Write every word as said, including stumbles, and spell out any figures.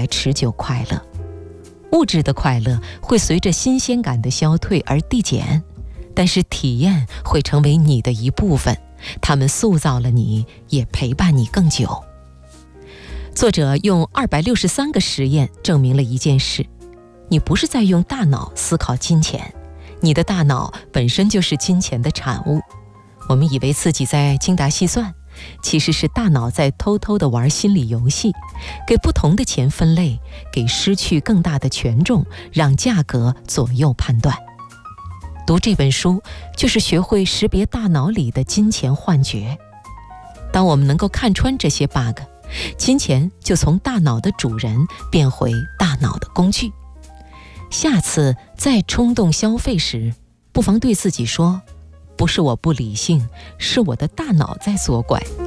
来持久快乐。物质的快乐会随着新鲜感的消退而递减，但是体验会成为你的一部分，它们塑造了你，也陪伴你更久。作者用二百六十三个实验证明了一件事：你不是在用大脑思考金钱，你的大脑本身就是金钱的产物。我们以为自己在精打细算，其实是大脑在偷偷地玩心理游戏，给不同的钱分类，给失去更大的权重，让价格左右判断。读这本书就是学会识别大脑里的金钱幻觉。当我们能够看穿这些 bug， 金钱就从大脑的主人变回大脑的工具。下次再冲动消费时，不妨对自己说，不是我不理性，是我的大脑在作怪。